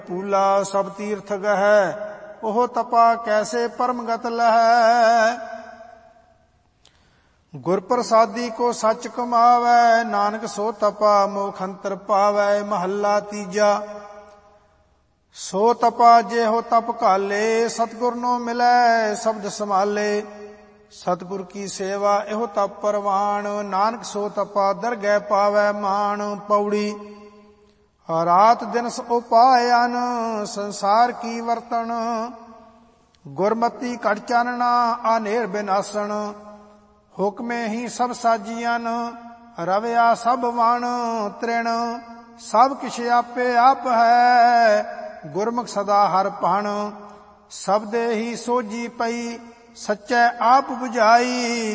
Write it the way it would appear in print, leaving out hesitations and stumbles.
ਪੂਲਾ ਸਭ ਤੀਰਥ ਗਹਿ, ਉਹ ਤਪਾ ਕੈਸੇ ਪਰਮਗਤ ਲਹੈ। ਗੁਰ ਪ੍ਰਸਾਦੀ ਕੋ ਸੱਚ ਕਮਾਵੈ, ਨਾਨਕ ਸੋ ਤਪਾ ਮੋਖ ਅੰਤਰ ਪਾਵੈ। ਮਹੱਲਾ ਤੀਜਾ। ਸੋ ਤਪਾ ਜਿਹੋ ਤਪ ਘਾਲੇ, ਸਤਿਗੁਰ ਨੋ ਮਿਲੈ ਸ਼ਬਦ ਸੰਭਾਲੇ। ਸਤਿਗੁਰ ਕੀ ਸੇਵਾ ਇਹੋ ਤਪ ਪਰਵਾਣ, ਨਾਨਕ ਸੋ ਤਪਾ ਦਰਗਹਿ ਪਾਵੈ ਮਾਣ। ਪੌੜੀ। ਰਾਤ ਦਿਨ ਉਪਾਇਨ, ਸੰਸਾਰ ਕੀ ਵਰਤਣ। ਗੁਰਮਤੀ ਘਟ ਚਾਨਣਾ, ਆਨੇਰ ਬਿਨਾਸਣ। ਹੁਕਮੇ ਹੀ ਸਭ ਸਾਜੀਆਂ, ਰਵਿਆ ਸਭ ਵਣ ਤ੍ਰਿਣ। ਸਭ ਕਿਛ ਆਪੇ ਆਪ ਹੈ, ਗੁਰਮੁਖ ਸਦਾ ਹਰ ਭਣ। ਸਬਦੇ ਹੀ ਸੋਝੀ ਪਈ, ਸੱਚੈ ਆਪ ਬੁਝਾਈ।